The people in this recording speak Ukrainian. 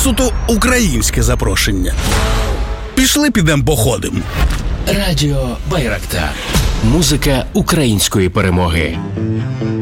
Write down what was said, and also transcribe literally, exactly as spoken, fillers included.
суто українське запрошення. Пішли підем походим. Радіо Байрактар. Музика української перемоги.